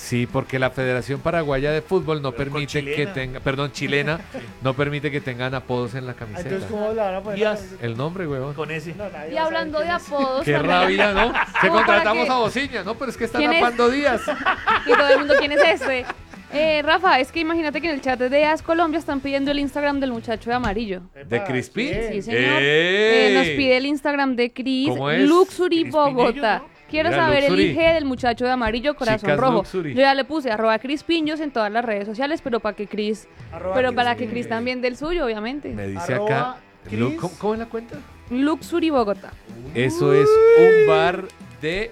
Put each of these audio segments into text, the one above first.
Sí, porque la Federación Paraguaya de Fútbol no Pero con permite que chilena. tenga, perdón, chilena, no permite que tengan apodos en la camiseta. Entonces, ¿cómo le van a poner? Díaz. El nombre, huevón. Con ese. No, nadie Y va a saber hablando de quién es. apodos, Qué también. rabia, ¿no? Que Como para contratamos que- a Bociña, ¿no? Pero es que está ¿Quién es? tapando Díaz. Y todo el mundo, ¿quién es este? Rafa, es que imagínate que en el chat de AS Colombia están pidiendo el Instagram del muchacho de amarillo. ¿De Epa, Crispín? ¿quién? Sí, señor. ¡Ey! Nos pide el Instagram de Cris ¿Cómo es? Luxury Crispinillo, Bogotá. ¿no? Quiero Mira, saber Luxury. el IG del muchacho de amarillo, corazón Chicas rojo. Luxury. Yo ya le puse @Crispinjos en todas las redes sociales, pero para que Cris, Arroba pero para que Crispin. Cris también del suyo, obviamente. Me dice Arroba acá. Cris. ¿Cómo es la cuenta? Luxury Bogotá. Eso es un bar de.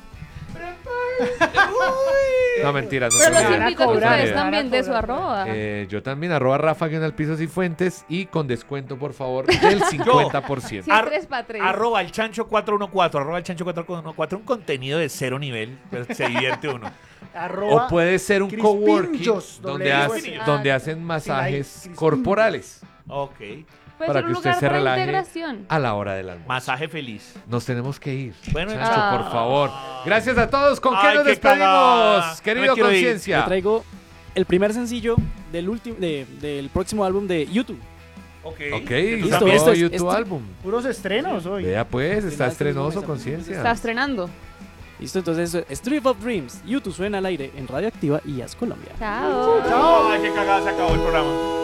No, mentiras. No Pero tengo los idea. van a invito a que cobrar, ustedes van a también de su cobrar. arroba. Yo también, @Rafa_Pisos y Fuentes y con descuento, por favor, del 50%. Sí, 3 para 3. Arroba el chancho 414, arroba el chancho 414, un contenido de cero nivel, pero se divierte uno. Arroba O puede ser un coworking Crispinjos, donde, doble donde S. hacen masajes Crispinjos. corporales Ok. Puede para ser que un usted lugar se para relaje integración. a la hora del almuerzo. Masaje feliz. Nos tenemos que ir. Bueno, Chancho, chao. por favor. Gracias a todos. ¿Con qué Ay, nos qué despedimos, cagada. querido Me quiero ir. Yo Conciencia? traigo el primer sencillo del próximo álbum de YouTube. Ok. Ok, Tú Listo, también. esto es- YouTube esto- álbum. Puros estrenos hoy. Vea pues, está Este mismo estrenoso mes, Conciencia. Está estrenando. Listo, entonces Street of Dreams, YouTube suena al aire en Radioactiva y As Colombia. Chao. Chao. Ay, qué cagada, se acabó el programa.